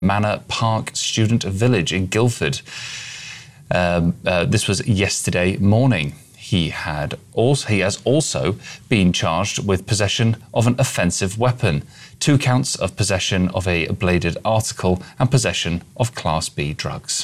Manor Park Student Village in Guildford. This was yesterday morning. He has also been charged with possession of an offensive weapon, 2 counts of possession of a bladed article and possession of Class B drugs.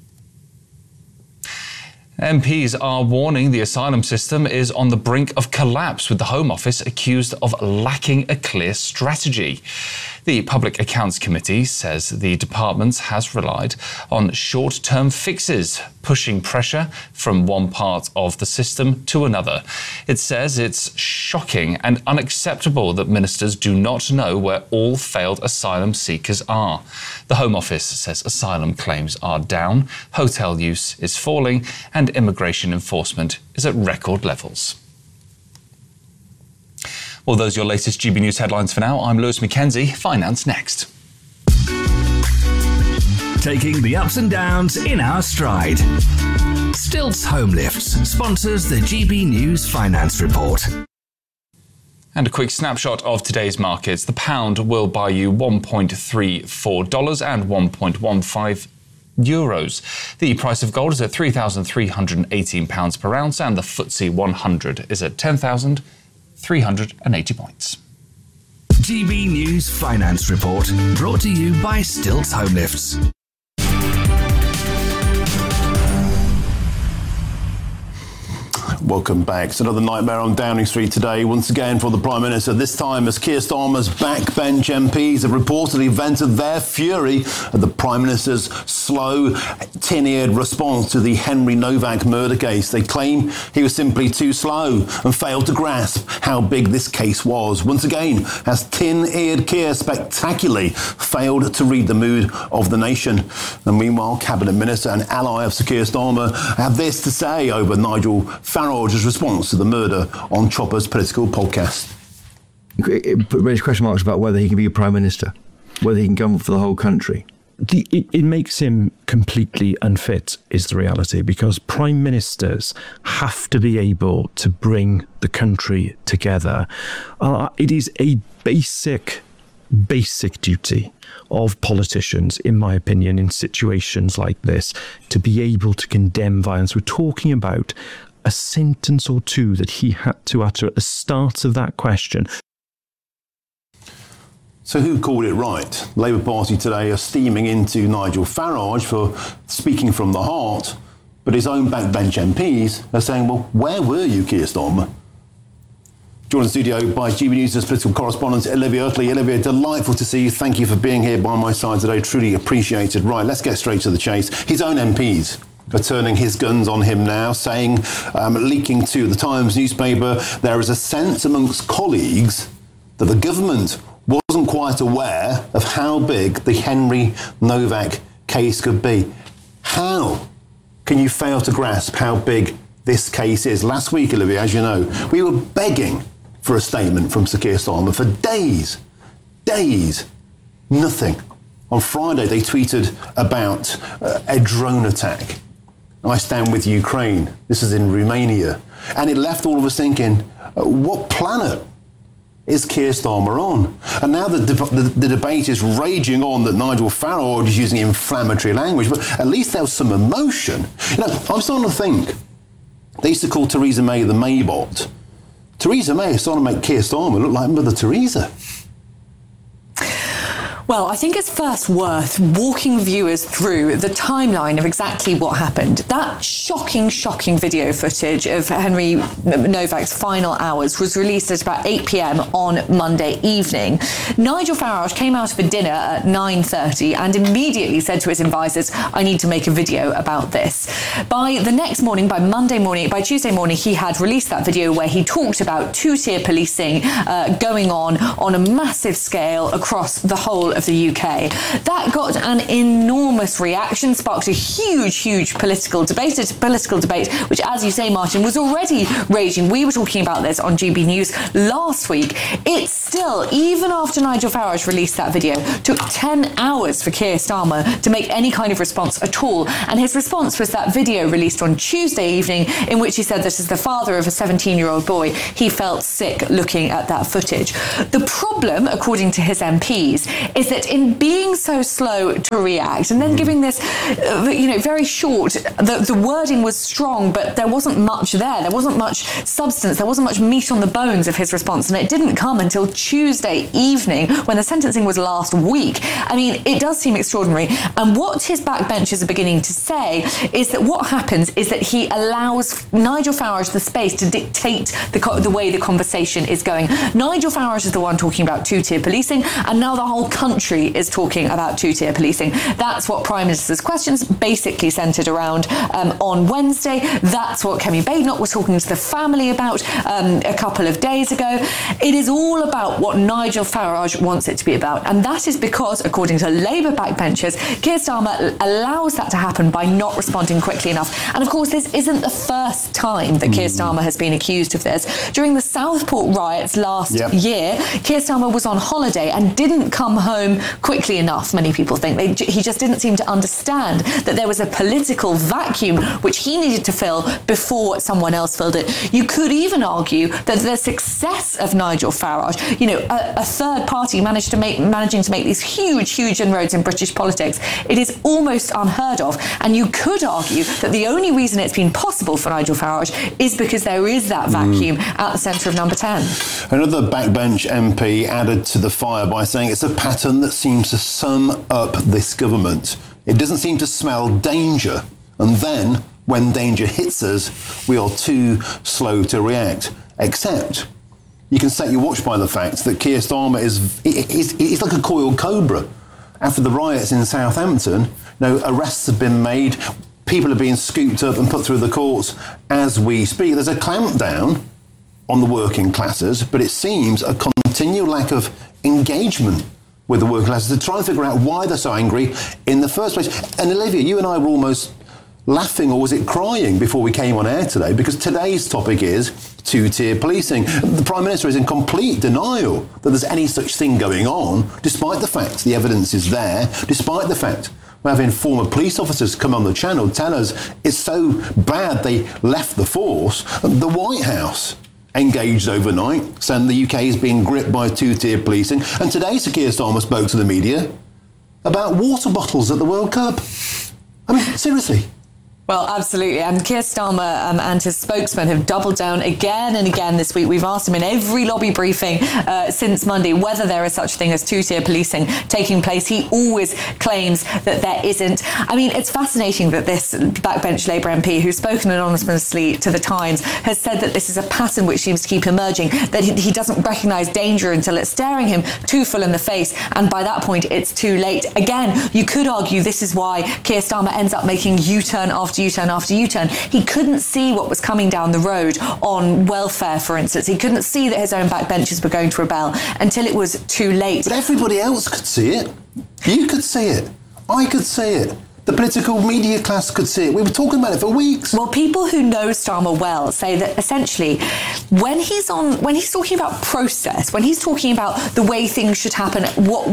MPs are warning the asylum system is on the brink of collapse, with the Home Office accused of lacking a clear strategy. The Public Accounts Committee says the department has relied on short-term fixes, pushing pressure from one part of the system to another. It says it's shocking and unacceptable that ministers do not know where all failed asylum seekers are. The Home Office says asylum claims are down, hotel use is falling, and immigration enforcement is at record levels. Well, those are your latest GB News headlines for now. I'm Lewis Mackenzie. Finance next. Taking the ups and downs in our stride. Stilts Home Lifts sponsors the GB News Finance Report. And a quick snapshot of today's markets. The pound will buy you $1.34 and 1.15 euros. The price of gold is at £3,318 per ounce, and the FTSE 100 is at 10,380 points. GB News Finance Report, brought to you by Stilts Home Lifts. Welcome back. It's another nightmare on Downing Street today, once again for the Prime Minister, this time as Keir Starmer's backbench MPs have reportedly vented their fury at the Prime Minister's slow, tin-eared response to the Henry Novak murder case. They claim he was simply too slow and failed to grasp how big this case was. Once again, as tin-eared Keir spectacularly failed to read the mood of the nation. And meanwhile, Cabinet Minister and ally of Sir Keir Starmer have this to say over Nigel Farage's response to the murder on Chopper's political podcast. It raises question marks about whether he can be a Prime Minister, whether he can govern for the whole country. It makes him completely unfit, is the reality, because Prime Ministers have to be able to bring the country together. It is a basic duty of politicians, in my opinion, in situations like this, to be able to condemn violence. We're talking about a sentence or two that he had to utter at the start of that question. So who called it right? The Labour Party today are steaming into Nigel Farage for speaking from the heart, but his own backbench MPs are saying, well, where were you, Keir Starmer? Joined in the studio by GB News' political correspondent Olivia Utley. Olivia, delightful to see you. Thank you for being here by my side today. Truly appreciated. Right, let's get straight to the chase. His own MPs are turning his guns on him now, saying, leaking to the Times newspaper, there is a sense amongst colleagues that the government wasn't quite aware of how big the Henry Novak case could be. How can you fail to grasp how big this case is? Last week, Olivia, as you know, we were begging for a statement from Sir Keir Starmer for days. Nothing. On Friday, they tweeted about a drone attack. I stand with Ukraine. This is in Romania. And it left all of us thinking, what planet is Keir Starmer on? And now the debate is raging on that Nigel Farage is using inflammatory language, but at least there was some emotion. You know, I'm starting to think, they used to call Theresa May the Maybot. Theresa May is starting to make Keir Starmer look like Mother Teresa. Well, I think it's first worth walking viewers through the timeline of exactly what happened. That shocking video footage of Henry Novak's final hours was released at about 8 p.m. on Monday evening. Nigel Farage came out of a dinner at 9:30 and immediately said to his advisors, I need to make a video about this. By the next morning, by Tuesday morning, he had released that video where he talked about two-tier policing going on a massive scale across the whole of the UK. That got an enormous reaction, sparked a huge political debate, which, as you say, Martin, was already raging. We were talking about this on GB News last week. It still, even after Nigel Farage released that video, took 10 hours for Keir Starmer to make any kind of response at all. And his response was that video released on Tuesday evening in which he said that as the father of a 17-year-old boy, he felt sick looking at that footage. The problem, according to his MPs, is that in being so slow to react and then giving this, very short, the wording was strong, but there wasn't much there. There wasn't much substance. There wasn't much meat on the bones of his response. And it didn't come until Tuesday evening when the sentencing was last week. I mean, it does seem extraordinary. And what his backbenchers are beginning to say is that what happens is that he allows Nigel Farage the space to dictate the way the conversation is going. Nigel Farage is the one talking about two-tier policing, and now the whole country is talking about two-tier policing. That's what Prime Minister's questions basically centred around on Wednesday. That's what Kemi Badenoch was talking to the family about a couple of days ago. It is all about what Nigel Farage wants it to be about, and that is because, according to Labour backbenchers, Keir Starmer allows that to happen by not responding quickly enough. And of course, this isn't the first time that Keir Starmer has been accused of this. During the Southport riots last year, Keir Starmer was on holiday and didn't come home quickly enough, many people think. He just didn't seem to understand that there was a political vacuum which he needed to fill before someone else filled it. You could even argue that the success of Nigel Farage, a third party managing to make these huge inroads in British politics, it is almost unheard of. And you could argue that the only reason it's been possible for Nigel Farage is because there is that vacuum at the centre of number 10. Another backbench MP added to the fire by saying it's a pattern that seems to sum up this government. It doesn't seem to smell danger, and then when danger hits us, we are too slow to react. Except you can set your watch by the fact that Keir Starmer is like a coiled cobra. After the riots in Southampton, arrests have been made, people are being scooped up and put through the courts as we speak. There's a clampdown on the working classes, but it seems a continual lack of engagement with the working classes to try and figure out why they're so angry in the first place. And Olivia, you and I were almost laughing, or was it crying, before we came on air today, because today's topic is two-tier policing. The Prime Minister is in complete denial that there's any such thing going on, despite the fact the evidence is there, despite the fact we're having former police officers come on the channel tell us it's so bad they left the force. The White House engaged overnight, saying the UK is being gripped by two-tier policing. And today Sir Keir Starmer spoke to the media about water bottles at the World Cup. I mean, seriously. Well, absolutely. And Keir Starmer and his spokesman have doubled down again and again this week. We've asked him in every lobby briefing since Monday whether there is such a thing as two-tier policing taking place. He always claims that there isn't. I mean, it's fascinating that this backbench Labour MP, who's spoken anonymously to The Times, has said that this is a pattern which seems to keep emerging, that he doesn't recognise danger until it's staring him too full in the face, and by that point it's too late. Again, you could argue this is why Keir Starmer ends up making U-turn after U-turn after U-turn. He couldn't see what was coming down the road on welfare, for instance. He couldn't see that his own backbenchers were going to rebel until it was too late. But everybody else could see it. You could see it. I could see it. The political media class could see it. We were talking about it for weeks. Well, people who know Starmer well say that essentially when he's talking about process, when he's talking about the way things should happen,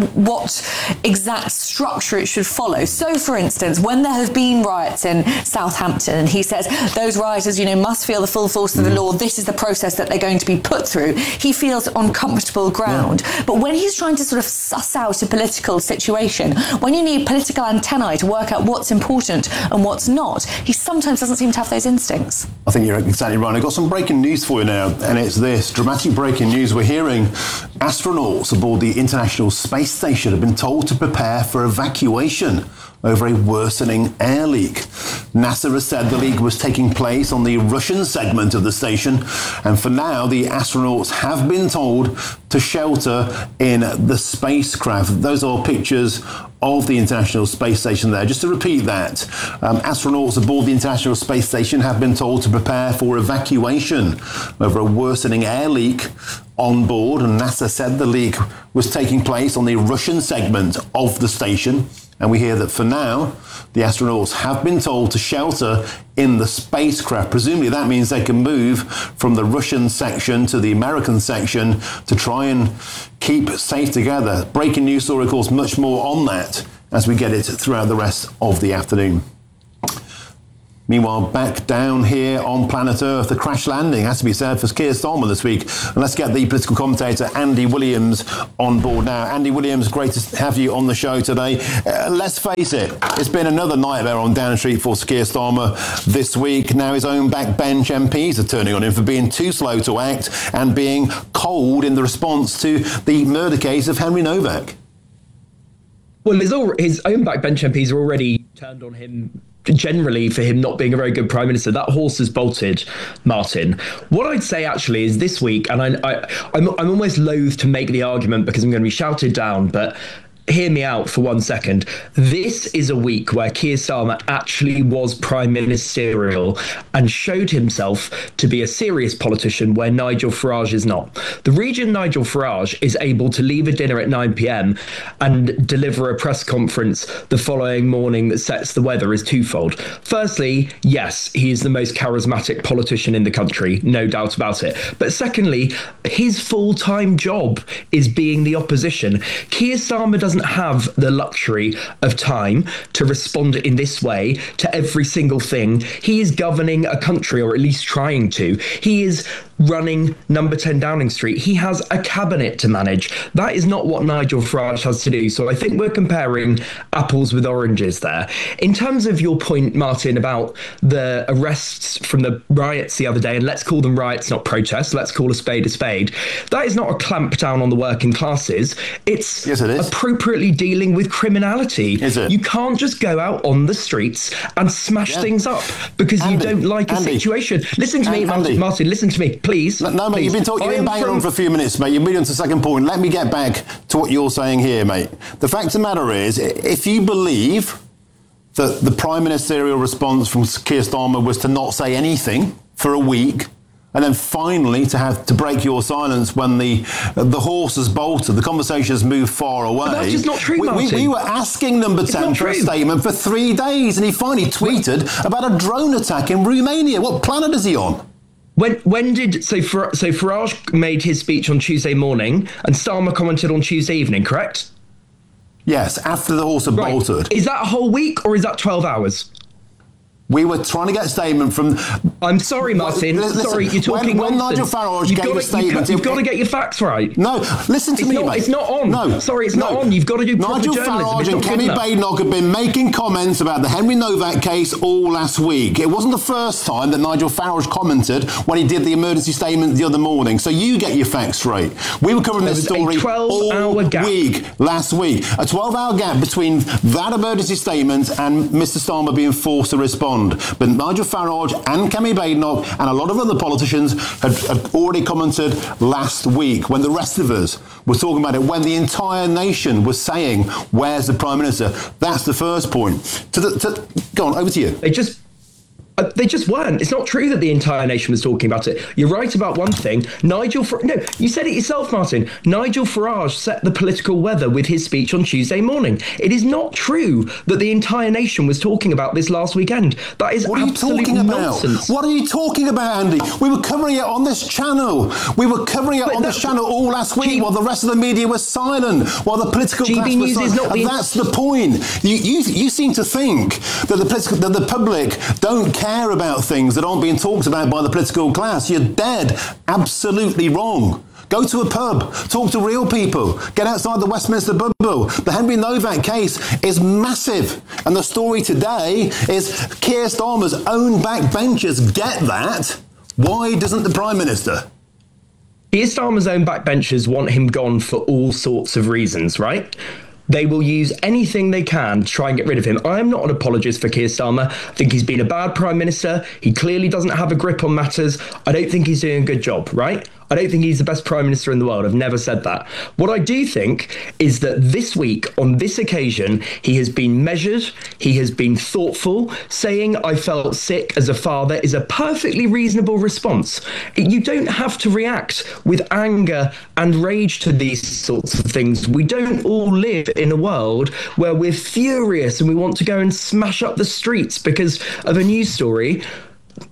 what exact structure it should follow. So, for instance, when there have been riots in Southampton, and he says those rioters, must feel the full force of the law, this is the process that they're going to be put through, he feels on comfortable ground. Yeah. But when he's trying to sort of suss out a political situation, when you need political antennae to work out what's important and what's not, he sometimes doesn't seem to have those instincts. I think you're exactly right. I've got some breaking news for you now, and it's this. Dramatic breaking news. We're hearing astronauts aboard the International Space Station have been told to prepare for evacuation over a worsening air leak. NASA has said the leak was taking place on the Russian segment of the station, and for now the astronauts have been told to shelter in the spacecraft. Those are pictures of the International Space Station there. Just to repeat that, astronauts aboard the International Space Station have been told to prepare for evacuation over a worsening air leak on board, and NASA said the leak was taking place on the Russian segment of the station. And we hear that for now, the astronauts have been told to shelter in the spacecraft. Presumably that means they can move from the Russian section to the American section to try and keep safe together. Breaking news story, of course, much more on that as we get it throughout the rest of the afternoon. Meanwhile, back down here on planet Earth, the crash landing has to be said for Keir Starmer this week. And let's get the political commentator Andy Williams on board now. Andy Williams, great to have you on the show today. Let's face it, it's been another nightmare on Downing Street for Keir Starmer this week. Now his own backbench MPs are turning on him for being too slow to act and being cold in the response to the murder case of Henry Novak. Well, his own backbench MPs are already turned on him generally for him not being a very good prime minister. That horse has bolted, Martin. What I'd say actually is this week, and I'm almost loath to make the argument because I'm going to be shouted down, but hear me out for 1 second. This is a week where Keir Starmer actually was prime ministerial and showed himself to be a serious politician where Nigel Farage is not. The reason Nigel Farage is able to leave a dinner at 9 p.m. and deliver a press conference the following morning that sets the weather is twofold. Firstly, yes, he is the most charismatic politician in the country, no doubt about it. But secondly, his full-time job is being the opposition. Keir Starmer doesn't have the luxury of time to respond in this way to every single thing. He is governing a country, or at least trying to. He is running number 10 Downing Street. He has a cabinet to manage. That is not what Nigel Farage has to do. So I think we're comparing apples with oranges there. In terms of your point, Martin, about the arrests from the riots the other day, and let's call them riots, not protests, let's call a spade, that is not a clamp down on the working classes. It's appropriately dealing with criminality. Is it? You can't just go out on the streets and smash things up because you don't like a situation. Listen to me, Martin, listen to me. Please. No, mate, you've been banging on for a few minutes, mate. You've moved on to the second point. Let me get back to what you're saying here, mate. The fact of the matter is, if you believe that the prime ministerial response from Keir Starmer was to not say anything for a week, and then finally to have to break your silence when the horse has bolted, the conversation has moved far away. But that's just not true, Martin. We were asking number 10 for a statement for 3 days, and he finally tweeted about a drone attack in Romania. What planet is he on? When did Farage made his speech on Tuesday morning and Starmer commented on Tuesday evening, correct? Yes, after the horse had bolted. Is that a whole week or is that 12 hours? We were trying to get a statement from... I'm sorry, Martin. Listen, sorry, you're talking when Nigel Farage gave a statement... You've got to get your facts right. No, listen to me, mate. It's not on. No. Sorry, it's not on. You've got to do proper Nigel journalism. Farage and Kemi Badenoch have been making comments about the Henry Novak case all last week. It wasn't the first time that Nigel Farage commented when he did the emergency statement the other morning. So you get your facts straight. We were covering this story all week last week. A 12-hour gap between that emergency statement and Mr. Starmer being forced to respond. But Nigel Farage and Kemi Badenoch and a lot of other politicians had already commented last week when the rest of us were talking about it, when the entire nation was saying, where's the Prime Minister? That's the first point. Go on, over to you. They just weren't. It's not true that the entire nation was talking about it. You're right about one thing. You said it yourself, Martin. Nigel Farage set the political weather with his speech on Tuesday morning. It is not true that the entire nation was talking about this last weekend. That is absolute nonsense. What are you talking about, Andy? We were covering it on this channel. This channel all last week while the rest of the media was silent, while the political class was silent. And that's the point. You seem to think that the public don't care about things that aren't being talked about by the political class. You're dead absolutely wrong. Go to a pub, talk to real people, get outside the Westminster bubble. The Henry Novak case is massive. And the story today is Keir Starmer's own backbenchers get that. Why doesn't the Prime Minister? Keir Starmer's own backbenchers want him gone for all sorts of reasons, right? They will use anything they can to try and get rid of him. I am not an apologist for Keir Starmer. I think he's been a bad Prime Minister. He clearly doesn't have a grip on matters. I don't think he's doing a good job, right? I don't think he's the best Prime Minister in the world. I've never said that. What I do think is that this week, on this occasion, he has been measured, he has been thoughtful. Saying I felt sick as a father is a perfectly reasonable response. You don't have to react with anger and rage to these sorts of things. We don't all live in a world where we're furious and we want to go and smash up the streets because of a news story.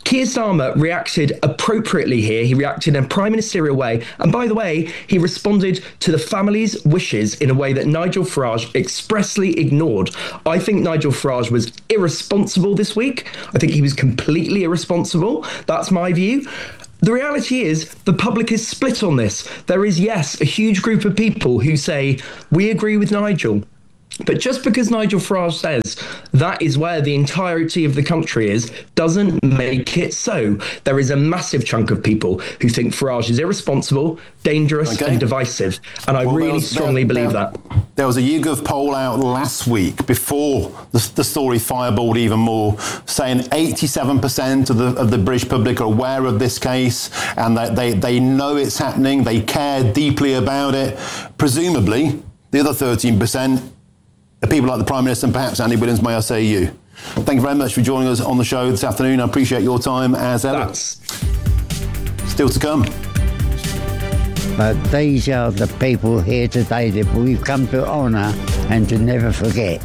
Keir Starmer reacted appropriately here. He reacted in a prime ministerial way. And by the way, he responded to the family's wishes in a way that Nigel Farage expressly ignored. I think Nigel Farage was irresponsible this week. I think he was completely irresponsible. That's my view. The reality is the public is split on this. There is, yes, a huge group of people who say, we agree with Nigel. But just because Nigel Farage says that is where the entirety of the country is, doesn't make it so. There is a massive chunk of people who think Farage is irresponsible, dangerous and divisive. And I really strongly believe that. There was a YouGov poll out last week before the story fireballed even more, saying 87% of the British public are aware of this case and that they know it's happening. They care deeply about it. Presumably, the other 13%, people like the Prime Minister and perhaps Andy Williams, may I say you. Thank you very much for joining us on the show this afternoon. I appreciate your time as ever. That's still to come. But these are the people here today that we've come to honour and to never forget.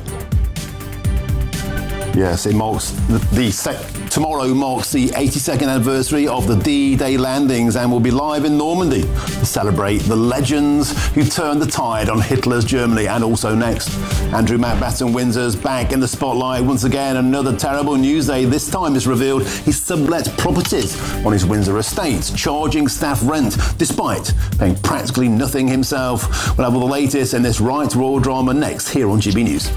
Yes, it marks tomorrow marks the 82nd anniversary of the D-Day landings, and we'll be live in Normandy to celebrate the legends who turned the tide on Hitler's Germany. And also next, Andrew Mountbatten Windsor's back in the spotlight once again. Another terrible news day. This time it's revealed he sublets properties on his Windsor estate, charging staff rent despite paying practically nothing himself. We'll have all the latest in this right royal drama next here on GB News.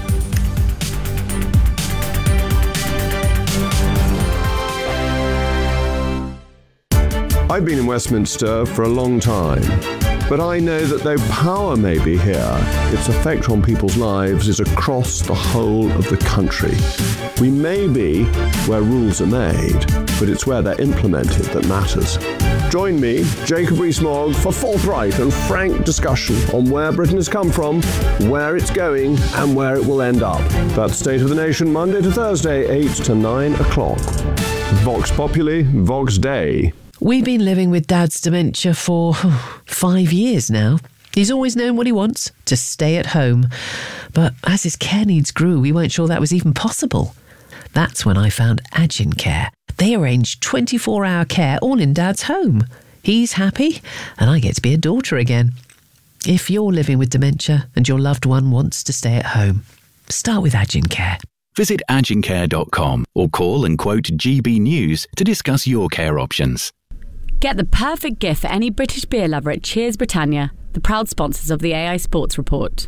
I've been in Westminster for a long time, but I know that though power may be here, its effect on people's lives is across the whole of the country. We may be where rules are made, but it's where they're implemented that matters. Join me, Jacob Rees-Mogg, for forthright and frank discussion on where Britain has come from, where it's going, and where it will end up. That's State of the Nation, Monday to Thursday, 8 to 9 o'clock. Vox Populi, Vox Dei. We've been living with Dad's dementia for 5 years now. He's always known what he wants, to stay at home. But as his care needs grew, we weren't sure that was even possible. That's when I found Agin Care. They arrange 24-hour care all in Dad's home. He's happy, and I get to be a daughter again. If you're living with dementia and your loved one wants to stay at home, start with Agin Care. Visit agincare.com or call and quote GB News to discuss your care options. Get the perfect gift for any British beer lover at Cheers Britannia, the proud sponsors of the AI Sports Report.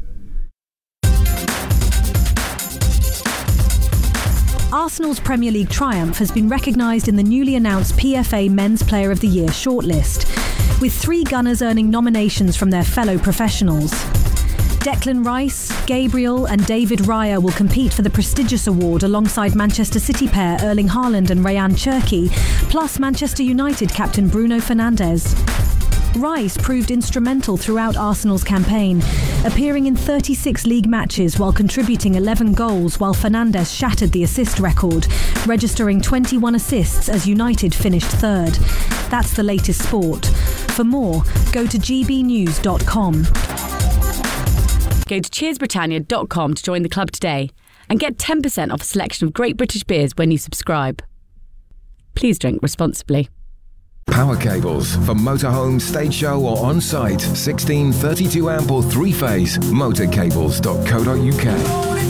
Arsenal's Premier League triumph has been recognised in the newly announced PFA Men's Player of the Year shortlist, with 3 Gunners earning nominations from their fellow professionals. Declan Rice, Gabriel and David Raya will compete for the prestigious award alongside Manchester City pair Erling Haaland and Rayan Cherki, plus Manchester United captain Bruno Fernandes. Rice proved instrumental throughout Arsenal's campaign, appearing in 36 league matches while contributing 11 goals, while Fernandes shattered the assist record, registering 21 assists as United finished third. That's the latest sport. For more, go to gbnews.com. Go to cheersbritannia.com to join the club today and get 10% off a selection of great British beers when you subscribe. Please drink responsibly. Power cables for motorhome, stage show or on-site. 16, 32 amp or 3-phase. Motorcables.co.uk.